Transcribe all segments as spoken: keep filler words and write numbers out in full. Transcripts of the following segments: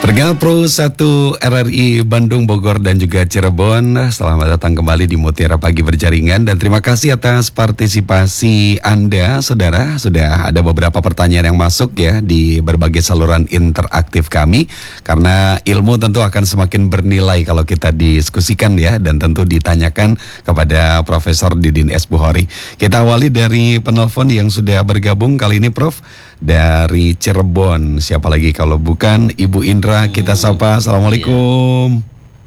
Pendengar Pro satu R R I Bandung, Bogor, dan juga Cirebon, selamat datang kembali di Mutiara Pagi Berjaringan. Dan terima kasih atas partisipasi Anda, saudara. Sudah ada beberapa pertanyaan yang masuk ya di berbagai saluran interaktif kami. Karena ilmu tentu akan semakin bernilai kalau kita diskusikan ya, dan tentu ditanyakan kepada Profesor Didin S. Bukhori. Kita awali dari penelpon yang sudah bergabung kali ini, Prof, dari Cirebon. Siapa lagi kalau bukan Ibu Indra, kita sapa. Assalamualaikum.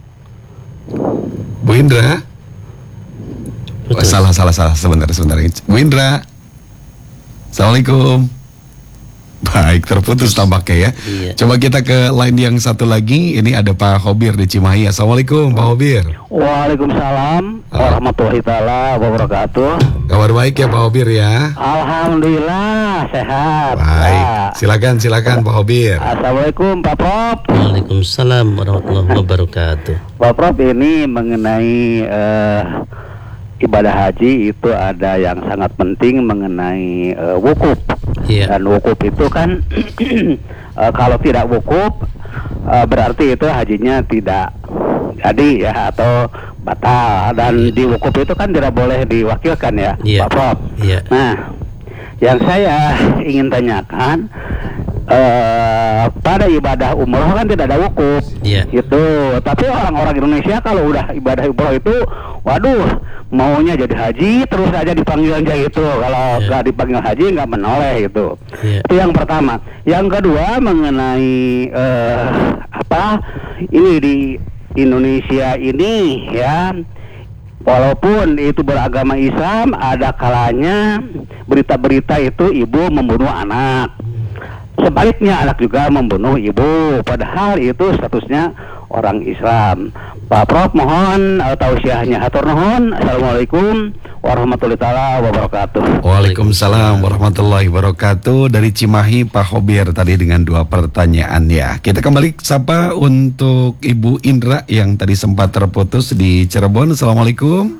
Bu Indra. Oh, salah, salah, salah. Sebentar, sebentar. Bu Indra. Assalamualaikum. Baik, terputus tampaknya ya. Iya. Coba kita ke line yang satu lagi. Ini ada Pak Hobir di Cimahi. Assalamualaikum, Pak Hobir. Waalaikumsalam warahmatullahi taala wabarakatuh. Kabar baik ya Pak Hobir ya? Alhamdulillah sehat. Baik, Pak. silakan silakan Pak Hobir. Assalamualaikum Pak Prof. Waalaikumsalam warahmatullahi wabarakatuh. Pak Prof, ini mengenai uh, ibadah haji itu ada yang sangat penting mengenai uh, wukuf. Iya. Dan wukuf itu kan uh, kalau tidak wukuf uh, berarti itu hajinya tidak jadi ya, atau batal. Dan iya. di wukuf itu kan tidak boleh diwakilkan ya, iya. Pak Prof. Iya. Nah, yang saya ingin tanyakan, uh, pada ibadah umroh kan tidak ada wukuf, iya. gitu. Tapi orang-orang Indonesia kalau udah ibadah umroh itu, waduh, maunya jadi haji terus aja dipanggil aja gitu. Kalau nggak yeah. dipanggil haji nggak menoleh gitu. Yeah. Itu yang pertama. Yang kedua mengenai uh, apa ini di Indonesia ini ya, walaupun itu beragama Islam, ada kalanya berita-berita itu ibu membunuh anak, sebaliknya anak juga membunuh ibu, padahal itu statusnya orang Islam. Pak Prof, mohon uh, tausiahnya. Hatur nuhun. Assalamualaikum warahmatullahi taala wabarakatuh. Waalaikumsalam warahmatullahi wabarakatuh. Dari Cimahi Pak Hobir tadi dengan dua pertanyaan ya. Kita kembali sapa untuk Ibu Indra yang tadi sempat terputus di Cirebon. Assalamualaikum.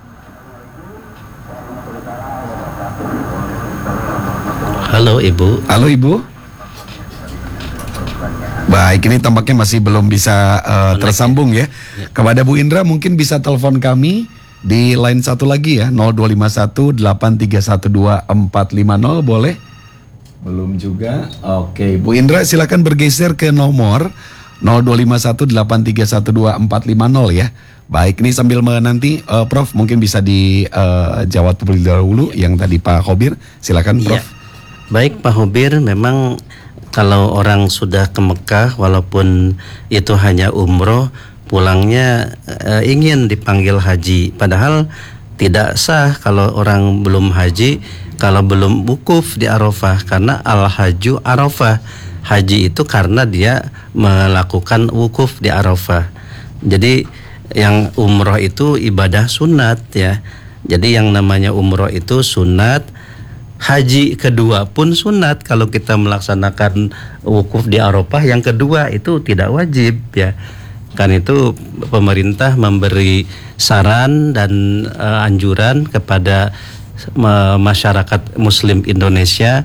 Halo Ibu. Halo Ibu. Baik, ini tampaknya masih belum bisa uh, tersambung ya. Kepada Bu Indra mungkin bisa telepon kami di line satu lagi ya, nol dua lima satu delapan tiga satu dua empat lima nol, boleh? Belum juga. Oke, Bu Indra silakan bergeser ke nomor nol dua lima satu delapan tiga satu dua empat lima nol ya. Baik, ini sambil menanti uh, Prof mungkin bisa dijawab uh, terlebih dahulu ya. Yang tadi Pak Hobir, silakan Prof. Ya. Baik Pak Hobir, memang kalau orang sudah ke Mekah, walaupun itu hanya umroh, pulangnya e, ingin dipanggil haji. Padahal tidak sah kalau orang belum haji, kalau belum wukuf di Arafah. Karena al-haju Arafah. Haji itu karena dia melakukan wukuf di Arafah. Jadi yang umroh itu ibadah sunat ya. Jadi yang namanya umroh itu sunat. Haji kedua pun sunat. Kalau kita melaksanakan wukuf di Arafah, yang kedua itu tidak wajib ya. Kan itu pemerintah memberi saran dan uh, anjuran kepada uh, masyarakat Muslim Indonesia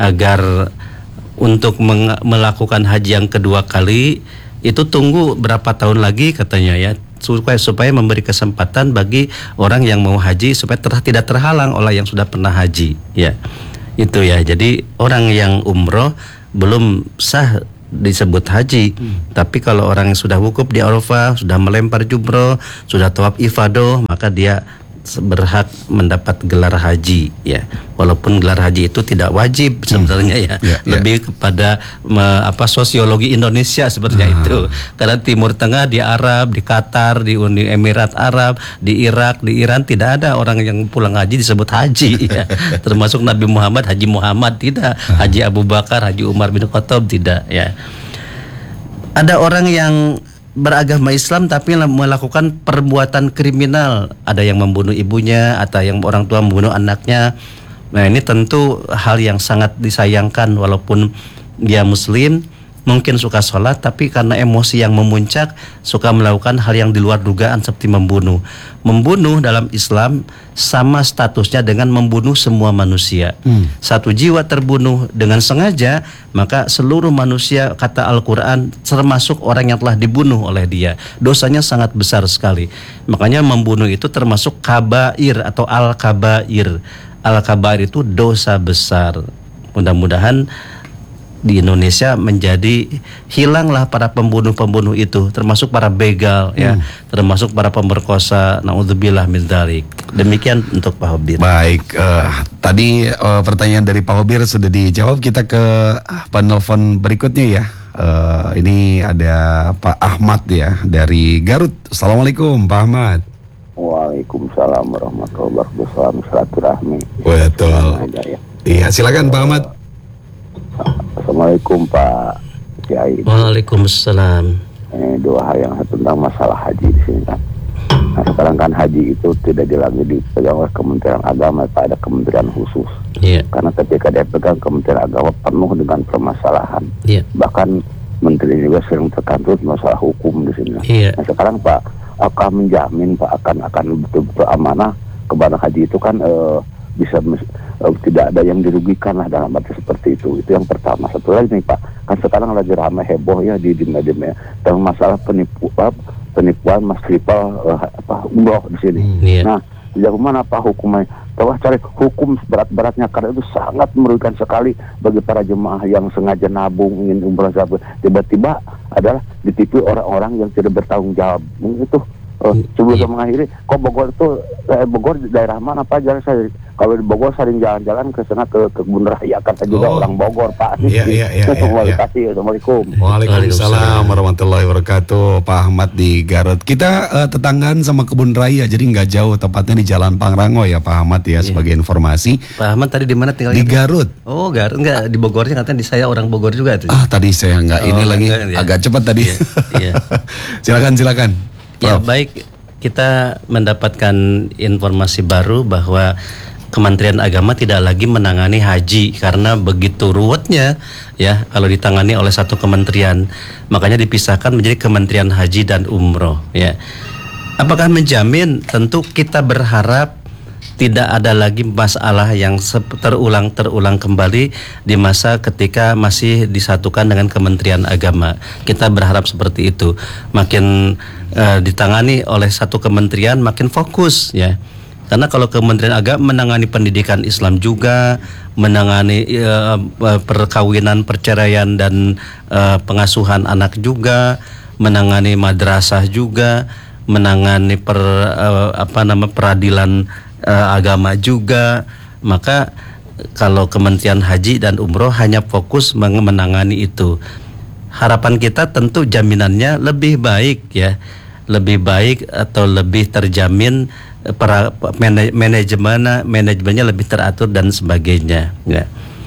agar untuk meng- melakukan haji yang kedua kali itu tunggu berapa tahun lagi katanya ya, supaya supaya memberi kesempatan bagi orang yang mau haji supaya ter, tidak terhalang oleh yang sudah pernah haji ya. Itu ya. Jadi orang yang umroh belum sah disebut haji. hmm. Tapi kalau orang yang sudah wukuf di Arafah, sudah melempar jumroh, sudah tawaf ifadah, maka dia berhak mendapat gelar haji ya. Walaupun gelar haji itu tidak wajib sebenarnya ya. Yeah, yeah. Lebih kepada me, apa sosiologi Indonesia sebenarnya uh. itu. Karena Timur Tengah, di Arab, di Qatar, di Uni Emirat Arab, di Irak, di Iran tidak ada orang yang pulang haji disebut haji ya. Termasuk Nabi Muhammad, Haji Muhammad tidak, Haji Abu Bakar, Haji Umar bin Khattab tidak ya. Ada orang yang beragama Islam tapi melakukan perbuatan kriminal, ada yang membunuh ibunya, atau yang orang tua membunuh anaknya. Nah ini tentu hal yang sangat disayangkan, walaupun dia Muslim mungkin suka sholat, tapi karena emosi yang memuncak suka melakukan hal yang di luar dugaan seperti membunuh. Membunuh dalam Islam sama statusnya dengan membunuh semua manusia. Hmm. Satu jiwa terbunuh dengan sengaja, maka seluruh manusia, kata Al-Quran, termasuk orang yang telah dibunuh oleh dia. Dosanya sangat besar sekali. Makanya membunuh itu termasuk kabair atau al-kabair. Al-kabair itu dosa besar. Mudah-mudahan di Indonesia menjadi hilanglah para pembunuh-pembunuh itu, termasuk para begal, hmm. ya, termasuk para pemerkosa. Naudzubillah min dzalik. Demikian untuk Pak Hobir. Baik, uh, tadi uh, pertanyaan dari Pak Hobir sudah dijawab. Kita ke penelpon berikutnya ya. Uh, ini ada Pak Ahmad ya dari Garut. Assalamualaikum Pak Ahmad. Waalaikumsalam warahmatullahi wabarakatuh. Silaturahmi. Betul. Iya, silakan Pak Ahmad. Assalamualaikum Pak Kiai. Waalaikumsalam. Ini dua hal yang satu tentang masalah haji di sini kan. Nah sekarang kan haji itu tidak lagi dipegang oleh Kementerian Agama, Pak, ada kementerian khusus. Yeah. Karena ketika dia pegang Kementerian Agama penuh dengan permasalahan. Yeah. Bahkan menteri juga sering terkantut masalah hukum di sini. Yeah. Nah sekarang Pak akan menjamin Pak akan akan betul-betul amanah kepada haji itu kan eh, bisa uh, tidak ada yang dirugikan lah dalam arti seperti itu. Itu yang pertama. Satu lagi nih Pak, kan sekarang lagi ramai heboh ya di di media tentang masalah penipu, uh, penipuan mas tripal uh, apa umroh di sini. Hmm, iya. Nah, sejauh mana Pak hukumnya? Tolong cari hukum seberat-beratnya karena itu sangat merugikan sekali bagi para jemaah yang sengaja nabung ingin umroh, tiba-tiba adalah ditipu orang-orang yang tidak bertanggung jawab. Itu Oh, sebelum saya mengakhiri, kok Bogor itu eh, Bogor daerah mana Pak? Jalan saya kalau di Bogor sering jalan-jalan ke sana ke kebun raya, kata juga oh. orang Bogor Pak. Iya iya iya. Terima kasih. Assalamualaikum. Waalaikumsalam warahmatullahi wabarakatuh. Pak Ahmad di Garut. Kita uh, tetanggaan sama kebun raya, jadi nggak jauh, tepatnya di Jalan Pangrango ya Pak Ahmad ya, yeah. sebagai informasi. Pak Ahmad tadi di mana tinggalnya? Di Garut. Oh Garut, enggak di Bogornya katanya di saya orang Bogor juga tuh. Ah tadi saya nggak oh, ini lagi enggak, ya. Agak cepat tadi. Iya. iya. silakan silakan. Ya baik, kita mendapatkan informasi baru bahwa Kementerian Agama tidak lagi menangani haji karena begitu ruwetnya ya kalau ditangani oleh satu kementerian, makanya dipisahkan menjadi Kementerian Haji dan Umroh ya. Apakah menjamin? Tentu kita berharap tidak ada lagi masalah yang terulang-terulang kembali di masa ketika masih disatukan dengan Kementerian Agama. Kita berharap seperti itu. Makin uh, ditangani oleh satu kementerian makin fokus ya. Karena kalau Kementerian Agama menangani pendidikan Islam juga, menangani uh, perkawinan, perceraian dan uh, pengasuhan anak juga, menangani madrasah juga, menangani per uh, apa nama peradilan Uh, agama juga, maka kalau Kementerian Haji dan Umroh hanya fokus menangani itu, harapan kita tentu jaminannya lebih baik ya, lebih baik atau lebih terjamin, para manajemen manajemennya lebih teratur dan sebagainya ya.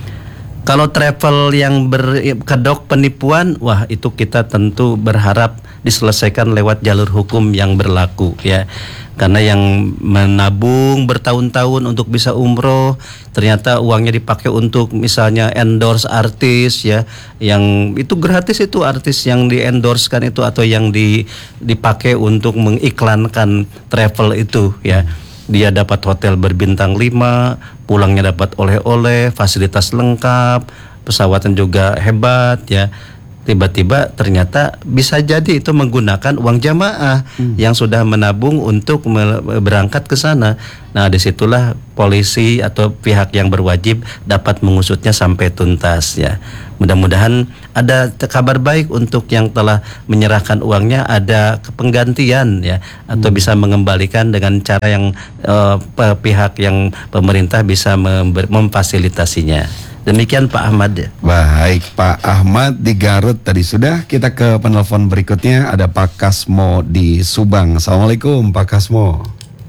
Kalau travel yang berkedok penipuan, wah itu kita tentu berharap diselesaikan lewat jalur hukum yang berlaku ya. Karena yang menabung bertahun-tahun untuk bisa umroh, ternyata uangnya dipakai untuk misalnya endorse artis ya, yang itu gratis, itu artis yang di endorsekan itu atau yang di, dipakai untuk mengiklankan travel itu ya. Dia dapat hotel berbintang lima, pulangnya dapat oleh-oleh, fasilitas lengkap, pesawatnya juga hebat ya. Tiba-tiba ternyata bisa jadi itu menggunakan uang jamaah hmm. yang sudah menabung untuk berangkat ke sana. Nah, disitulah polisi atau pihak yang berwajib dapat mengusutnya sampai tuntas ya. Mudah-mudahan ada kabar baik untuk yang telah menyerahkan uangnya, ada penggantian ya, atau hmm. bisa mengembalikan dengan cara yang uh, pihak yang pemerintah bisa mem- memfasilitasinya. Demikian Pak Ahmad ya. Baik, Pak Ahmad di Garut tadi sudah. Kita ke penelpon berikutnya, ada Pak Kasmo di Subang. Assalamualaikum Pak Kasmo.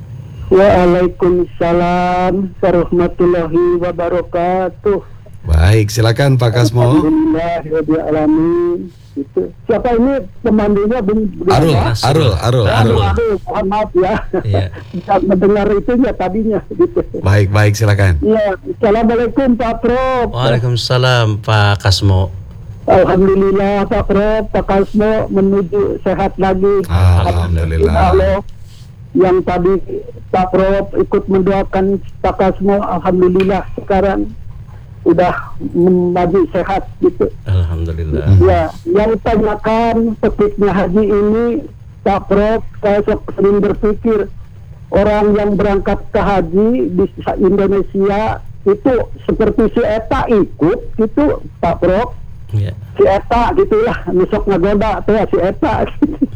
Waalaikumsalam warahmatullahi wabarakatuh. Baik, silakan Pak Kasmo. Alhamdulillah alamin. Itu. Siapa ini pemandunya? Arul, Arul, Arul, Arul. Arul, mohon maaf ya. Iya. Tidak mendengar itunya tadinya. Gitu. Baik, baik, silakan. Iya, assalamualaikum Pak Prof. Waalaikumsalam Pak Kasmo. Alhamdulillah Pak Prof, Pak Kasmo menuju sehat lagi. Alhamdulillah. Allah yang tadi Pak Prof ikut mendoakan Pak Kasmo, alhamdulillah sekarang udah maju sehat gitu. Alhamdulillah. Ya, yang tanyakan petiknya haji ini Pak Prof, saya sering berpikir orang yang berangkat ke haji di Indonesia itu seperti si Eta ikut gitu Pak Prof. Yeah. Si Eta gitulah, nusuk ngagoda tuh si Eta.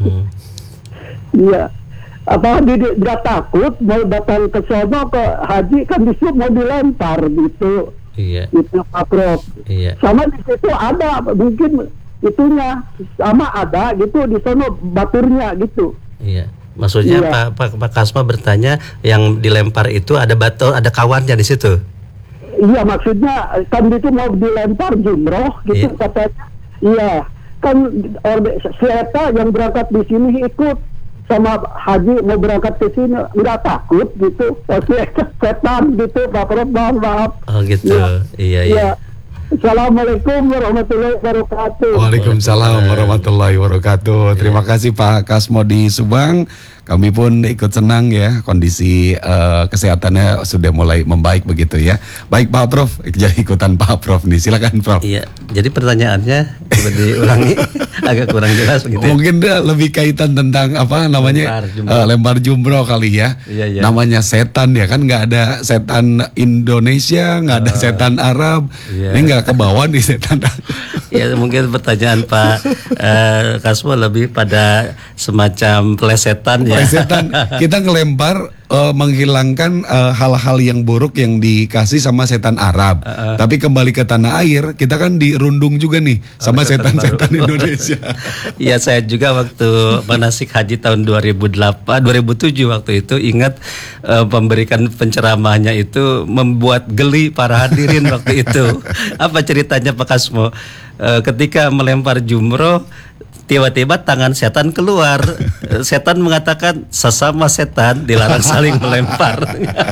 Iya. Hmm. Apa dia, dia takut mau datang ke sono ke haji kan disuruh mau dilempar gitu. Iya. Itu Pak Prof. Iya. Sama di situ ada mungkin itunya sama ada gitu di sono baturnya gitu. Iya. Maksudnya iya. Pak, Pak Pak Kasmo bertanya yang dilempar itu ada batu, ada kawannya di situ. Iya, maksudnya kan itu mau dilempar jumroh gitu, iya. Katanya. Iya, kan siapa yang berangkat di sini ikut sama haji mau berangkat ke sini nggak takut gitu, pasti setan gitu Pak Prof, mohon maaf. Oh gitu, ya. Iya iya. Ya. Assalamualaikum warahmatullahi wabarakatuh. Waalaikumsalam warahmatullahi wabarakatuh. Terima kasih Pak Kasmo di Subang. Kami pun ikut senang ya, kondisi uh, kesehatannya sudah mulai membaik begitu ya. Baik Pak Prof, jadi ikutan Pak Prof nih, silakan Prof. Iya, jadi pertanyaannya coba diulangi, agak kurang jelas begitu. Mungkin dah lebih kaitan tentang apa namanya lempar jumroh, uh, lempar jumroh kali ya. Iya, iya. Namanya setan ya kan, nggak ada setan Indonesia, nggak ada uh, setan Arab, iya. Ini nggak kebawa nih setan. Ya mungkin pertanyaan Pak uh, Kasmo lebih pada semacam plesetan ya. Plesetan, kita ngelempar uh, menghilangkan uh, hal-hal yang buruk yang dikasih sama setan Arab. Uh, uh. Tapi kembali ke tanah air, kita kan dirundung juga nih sama setan-setan Indonesia. Iya, saya juga waktu manasik haji tahun dua ribu delapan, dua ribu tujuh waktu itu ingat uh, memberikan penceramahnya itu membuat geli para hadirin waktu itu. Apa ceritanya Pak Kasmo? Uh, ketika melempar jumroh, tiba-tiba tangan setan keluar. Setan mengatakan sesama setan dilarang saling melempar.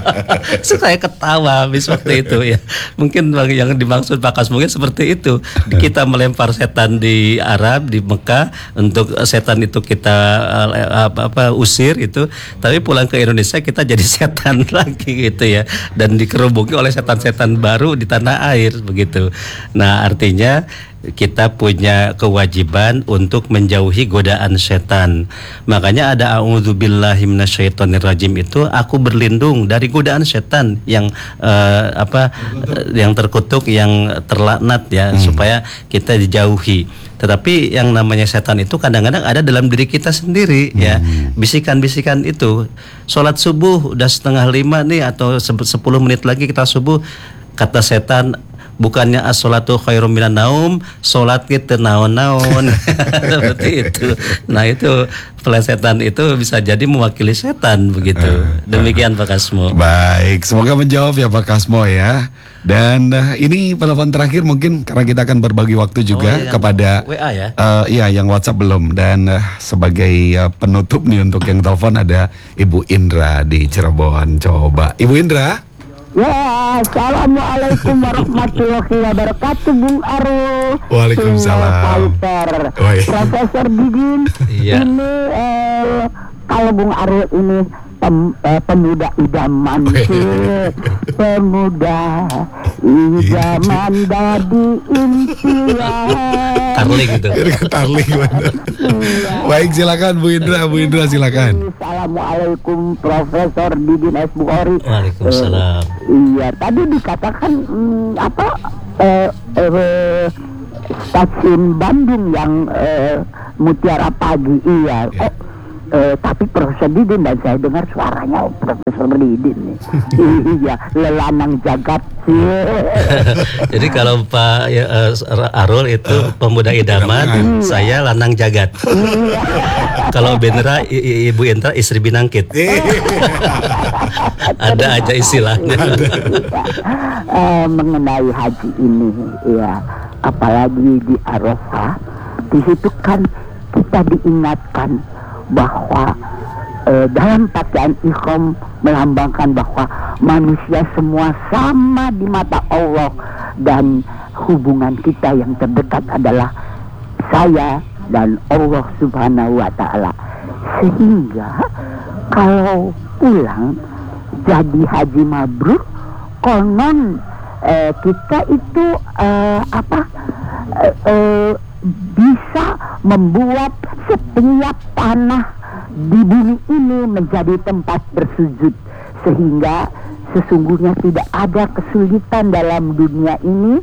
Saya ketawa habis waktu itu ya. Mungkin yang dimaksud Pak Kasmo mungkin seperti itu. Kita melempar setan di Arab, di Mekah, untuk setan itu kita apa, apa usir itu. Tapi pulang ke Indonesia kita jadi setan lagi gitu ya. Dan dikerubungi oleh setan-setan baru di tanah air begitu. Nah, artinya kita punya kewajiban untuk menjauhi godaan setan. Makanya ada a'udzubillahi minasyaitonirrajim itu, aku berlindung dari godaan setan yang uh, apa uh, yang terkutuk, yang terlaknat ya, hmm. supaya kita dijauhi. Tetapi yang namanya setan itu kadang-kadang ada dalam diri kita sendiri hmm. ya. Bisikan-bisikan itu. Sholat subuh udah setengah lima nih atau sepuluh menit lagi kita subuh, kata setan, bukannya as-sholatu khairum minan naum, sholat kita naon-naon. Seperti itu. Nah itu pelesetan itu bisa jadi mewakili setan begitu. Demikian Pak Kasmo. Baik, semoga menjawab ya Pak Kasmo ya. Dan uh, ini penelpon terakhir mungkin karena kita akan berbagi waktu juga oh, iya, kepada W A ya. Uh, iya yang WhatsApp belum. Dan uh, sebagai uh, penutup nih untuk yang telepon ada Ibu Indra di Cirebon. Coba Ibu Indra. Ya, assalamualaikum warahmatullahi wabarakatuh, Bung Arul. Waalaikumsalam. Profesor Didin. Iya. Ini eh, kalau Bung Arul ini pem, eh, pemuda idaman sih, pemuda idaman dari impian. Tarling gitu. Tarling benar. Baik, silakan Bu Indra, Bu Indra silakan. Assalamualaikum Profesor Didin S. Bukhari. Waalaikumsalam. Eh, iya, tadi dikatakan hmm, apa eh, eh, stasiun Bandung yang eh, Mutiara Pagi, iya. Oh, eh, tapi Profesor Didin, dan saya dengar suaranya Profesor Didin nih. Iya, lelanang jagat. Jadi kalau Pak ya, uh, Arul itu uh, pemuda idaman, saya lanang jagat. Kalau Bendera I, Ibu Indra istri binangkit. Ada aja istilahnya. uh, mengenai haji ini, ya, apalagi di Arafah, di situ kan kita diingatkan bahwa uh, dalam pakaian ihram melambangkan bahwa manusia semua sama di mata Allah, dan hubungan kita yang terdekat adalah saya dan Allah Subhanahu wa Ta'ala. Sehingga kalau pulang jadi haji mabrur, konon eh, kita itu eh, apa eh, eh, bisa membuat setiap tanah di bumi ini menjadi tempat bersujud, sehingga sesungguhnya tidak ada kesulitan dalam dunia ini.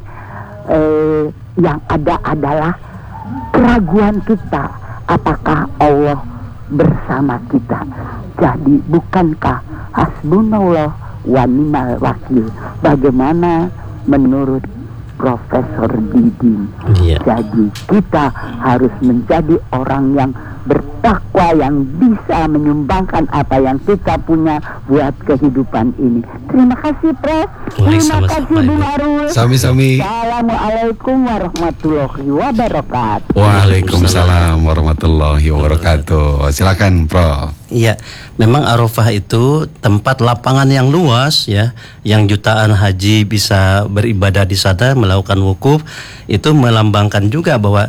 Eh, yang ada adalah keraguan kita, apakah Allah bersama kita. Jadi bukankah hasbunallah wa ni'mal wakil? Bagaimana menurut Profesor Didi? Yeah. Jadi kita harus menjadi orang yang bertakwa, yang bisa menyumbangkan apa yang kita punya buat kehidupan ini. Terima kasih, Prof. Terima kasih, Bung Arul. Sami-sami. Assalamualaikum warahmatullahi wabarakatuh. Waalaikumsalam warahmatullahi wabarakatuh. Silakan, Prof. Iya, memang Arafah itu tempat lapangan yang luas ya, yang jutaan haji bisa beribadah di sana, melakukan wukuf. Itu melambangkan juga bahwa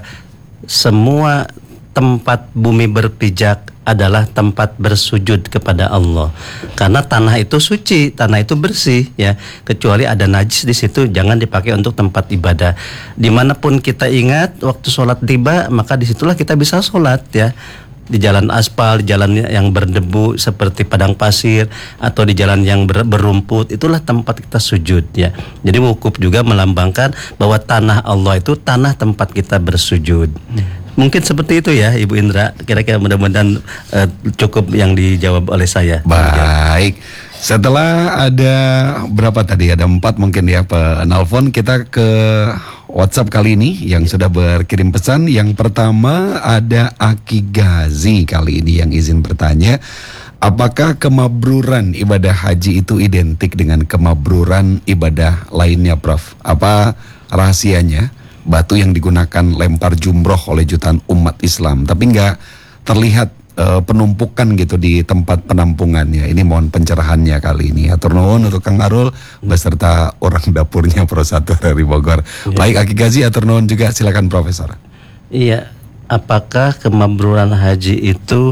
semua tempat bumi berpijak adalah tempat bersujud kepada Allah. Karena tanah itu suci, tanah itu bersih ya. Kecuali ada najis di situ, jangan dipakai untuk tempat ibadah. Dimanapun kita ingat waktu sholat tiba, maka disitulah kita bisa sholat ya. Di jalan aspal, di jalan yang berdebu seperti padang pasir, atau di jalan yang ber, berumput, itulah tempat kita sujud ya. Jadi wukuf juga melambangkan bahwa tanah Allah itu tanah tempat kita bersujud. Mungkin seperti itu ya Ibu Indra. Kira-kira mudah-mudahan uh, cukup yang dijawab oleh saya. Baik. Setelah ada berapa tadi? Ada empat mungkin ya penelpon. Kita ke WhatsApp kali ini yang sudah berkirim pesan. Yang pertama ada Aki Gazi kali ini yang izin bertanya, apakah kemabruran ibadah haji itu identik dengan kemabruran ibadah lainnya, Prof? Apa rahasianya? Batu yang digunakan lempar jumroh oleh jutaan umat Islam, tapi nggak terlihat e, penumpukan gitu di tempat penampungannya. Ini mohon pencerahannya kali ini. Atur nuhun untuk Kang Arul beserta orang dapurnya Pro satu dari Bogor. Ya. Baik Aki Gazi, atur nuhun juga, silakan Profesor. Iya, apakah kemabruran haji itu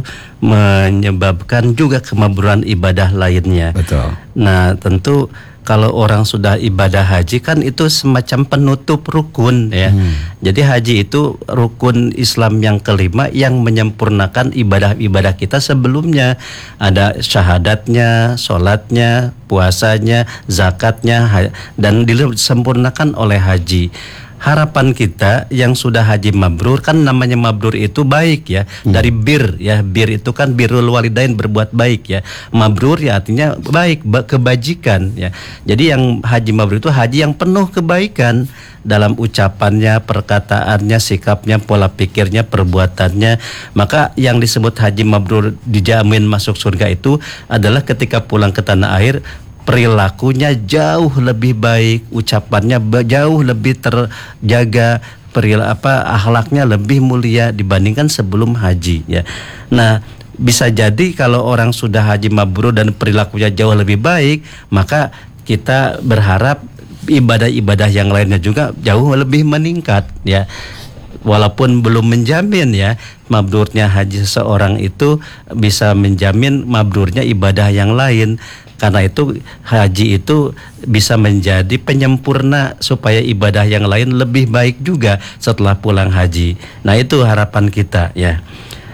menyebabkan juga kemabruran ibadah lainnya? Betul. Nah, tentu kalau orang sudah ibadah haji kan itu semacam penutup rukun ya. Hmm. Jadi haji itu rukun Islam yang kelima yang menyempurnakan ibadah-ibadah kita sebelumnya. Ada syahadatnya, sholatnya, puasanya, zakatnya, dan disempurnakan oleh haji. Harapan kita yang sudah haji mabrur, kan namanya mabrur itu baik ya, hmm. dari bir ya, bir itu kan birrul walidain, berbuat baik ya. Mabrur ya artinya baik, kebajikan ya. Jadi yang haji mabrur itu haji yang penuh kebaikan dalam ucapannya, perkataannya, sikapnya, pola pikirnya, perbuatannya. Maka yang disebut haji mabrur dijamin masuk surga itu adalah ketika pulang ke tanah air, perilakunya jauh lebih baik, ucapannya jauh lebih terjaga, perilaku apa akhlaknya lebih mulia dibandingkan sebelum haji ya. Nah, bisa jadi kalau orang sudah haji mabrur dan perilakunya jauh lebih baik, maka kita berharap ibadah-ibadah yang lainnya juga jauh lebih meningkat ya. Walaupun belum menjamin ya mabrurnya haji seseorang itu bisa menjamin mabrurnya ibadah yang lain. Karena itu haji itu bisa menjadi penyempurna supaya ibadah yang lain lebih baik juga setelah pulang haji. Nah, itu harapan kita ya.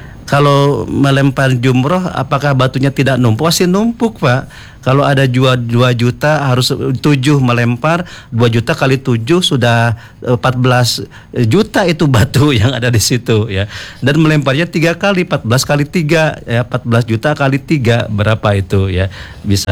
Kalau melempar jumroh, apakah batunya tidak numpuk? Pasti numpuk, Pak. Kalau ada dua juta harus tujuh melempar, dua juta kali tujuh sudah empat belas juta itu batu yang ada di situ ya. Dan melemparnya tiga kali, empat belas kali tiga ya, empat belas juta kali tiga berapa itu ya? Bisa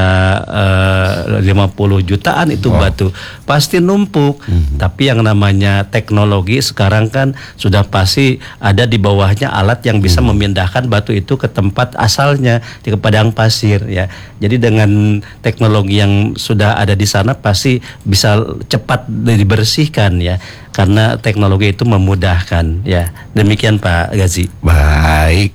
uh, lima puluh jutaan itu oh. batu. Pasti numpuk. Hmm. Tapi yang namanya teknologi sekarang kan sudah pasti ada di bawahnya alat yang bisa hmm. memindahkan batu itu ke tempat asalnya, di padang pasir ya. Jadi dengan teknologi yang sudah ada di sana pasti bisa cepat dibersihkan ya, karena teknologi itu memudahkan ya. Demikian Pak Gazi. Baik.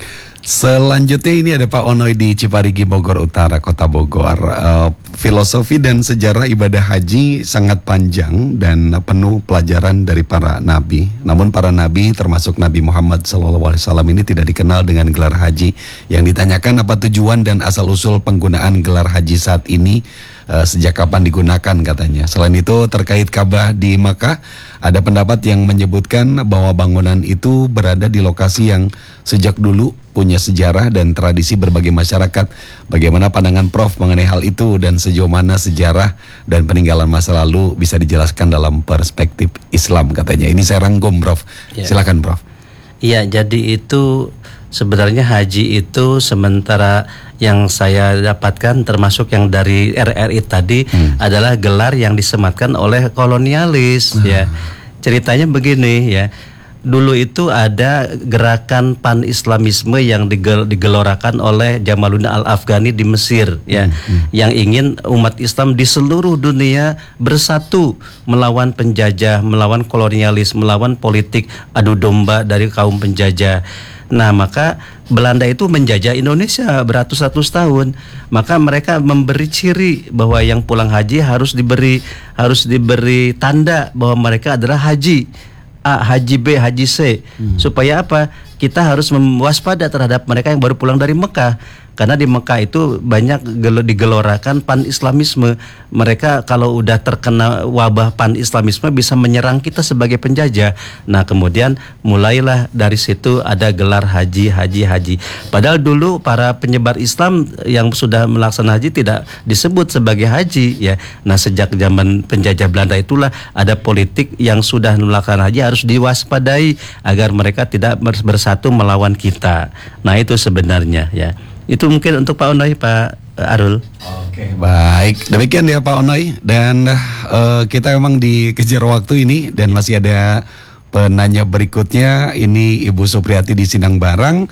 Selanjutnya ini ada Pak Onoy di Ciparigi, Bogor Utara, Kota Bogor. Uh, filosofi dan sejarah ibadah haji sangat panjang dan penuh pelajaran dari para nabi. Namun para nabi termasuk Nabi Muhammad shallallahu alaihi wasallam ini tidak dikenal dengan gelar haji. Yang ditanyakan apa tujuan dan asal-usul penggunaan gelar haji saat ini, uh, sejak kapan digunakan katanya. Selain itu terkait Ka'bah di Makkah, ada pendapat yang menyebutkan bahwa bangunan itu berada di lokasi yang sejak dulu punya sejarah dan tradisi berbagai masyarakat. Bagaimana pandangan Prof mengenai hal itu dan sejauh mana sejarah dan peninggalan masa lalu bisa dijelaskan dalam perspektif Islam katanya. Ini saya rangkum Prof. Ya. Silakan Prof. Iya, jadi itu sebenarnya haji itu sementara yang saya dapatkan termasuk yang dari R R I tadi hmm. adalah gelar yang disematkan oleh kolonialis hmm. ya. Ceritanya begini ya. Dulu itu ada gerakan pan-islamisme yang digel, digelorakan oleh Jamaluddin Al-Afghani di Mesir ya, hmm, hmm. yang ingin umat Islam di seluruh dunia bersatu melawan penjajah, melawan kolonialis, melawan politik adu domba dari kaum penjajah. Nah, maka Belanda itu menjajah Indonesia beratus-ratus tahun. Maka mereka memberi ciri bahwa yang pulang haji harus diberi harus diberi tanda bahwa mereka adalah haji. A, haji B, haji C. Hmm. Supaya apa? Kita harus mewaspada terhadap mereka yang baru pulang dari Mekah. Karena di Mekah itu banyak digelorakan pan-islamisme. Mereka kalau udah terkena wabah pan-islamisme bisa menyerang kita sebagai penjajah. Nah, kemudian mulailah dari situ ada gelar haji, haji, haji. Padahal dulu para penyebar Islam yang sudah melaksanakan haji tidak disebut sebagai haji ya. Nah, sejak zaman penjajah Belanda itulah ada politik yang sudah melaksanakan haji harus diwaspadai agar mereka tidak bersatu melawan kita. Nah, itu sebenarnya ya. Itu mungkin untuk Pak Onoy, Pak Arul. Oke, baik. Demikian ya Pak Onoy. Dan uh, kita memang dikejar waktu ini dan masih ada penanya berikutnya. Ini Ibu Supriyati di Sindang Barang.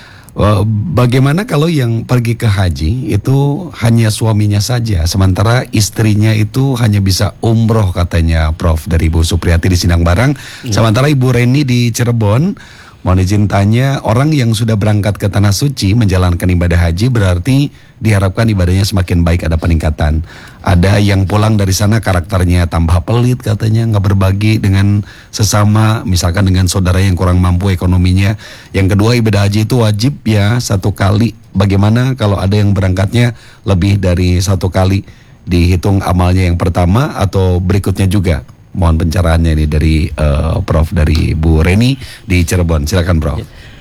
Uh, bagaimana kalau yang pergi ke haji itu hanya suaminya saja, sementara istrinya itu hanya bisa umroh katanya Prof dari Ibu Supriyati di Sindang Barang. Ya. Sementara Ibu Reni di Cirebon, mohon izin tanya, orang yang sudah berangkat ke Tanah Suci menjalankan ibadah haji berarti diharapkan ibadahnya semakin baik, ada peningkatan. Ada yang pulang dari sana karakternya tambah pelit katanya, nggak berbagi dengan sesama, misalkan dengan saudara yang kurang mampu ekonominya. Yang kedua, ibadah haji itu wajib ya satu kali. Bagaimana kalau ada yang berangkatnya lebih dari satu kali, dihitung amalnya yang pertama atau berikutnya juga? Mohon pencerahannya ini dari uh, Prof dari Bu Reni di Cirebon. Silakan Prof.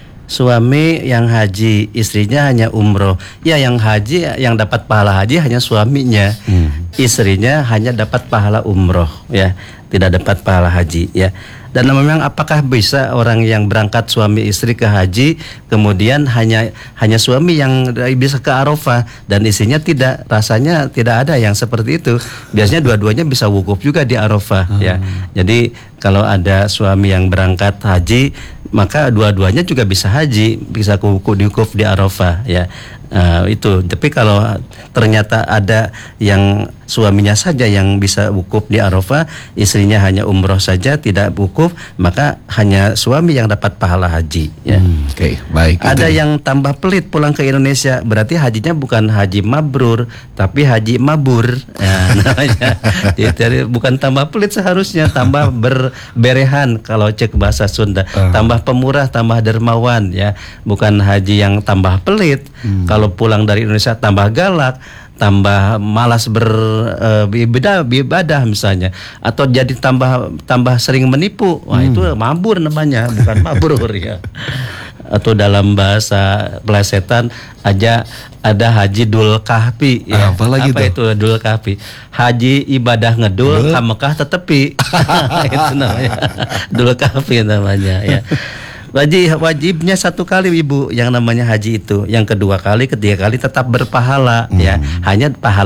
Suami yang haji, istrinya hanya umroh. Ya, yang haji, yang dapat pahala haji hanya suaminya. Hmm. Istrinya hanya dapat pahala umroh, ya, tidak dapat pahala haji, ya. Dan memang apakah bisa orang yang berangkat suami istri ke haji kemudian hanya hanya suami yang bisa ke Arafah dan istrinya tidak? Rasanya tidak ada yang seperti itu. Biasanya dua-duanya bisa wukuf juga di Arafah, hmm. ya. Jadi kalau ada suami yang berangkat haji, maka dua-duanya juga bisa haji, bisa wukuf di wukuf di Arafah, ya. Uh, itu. Tapi kalau ternyata ada yang suaminya saja yang bisa wukuf di Arafah, istrinya hanya umroh saja tidak wukuf, maka hanya suami yang dapat pahala haji, ya. Hmm, Oke, okay, baik. Ada itu yang tambah pelit pulang ke Indonesia, berarti hajinya bukan haji mabrur tapi haji mabur. Ya, namanya. Jadi bukan tambah pelit seharusnya, tambah berberehan kalau cek bahasa Sunda. Uh. Tambah pemurah, tambah dermawan, ya. Bukan haji yang tambah pelit. Hmm. Kalau pulang dari Indonesia tambah galak, tambah malas beribadah, beribadah misalnya, atau jadi tambah tambah sering menipu, wah hmm. itu mabur namanya, bukan mabrur ya. Atau dalam bahasa pelesetan aja ada haji dul kahfi, ya. Apa lagi apa tuh? Itu dul kahfi? Haji ibadah ngedul, ka Mekah tetepi. Itu namanya dul kahfi namanya, ya. Wajib, wajibnya satu kali Ibu yang namanya haji itu. Yang kedua kali, ketiga kali tetap berpahala, hmm. ya. Hanya pahala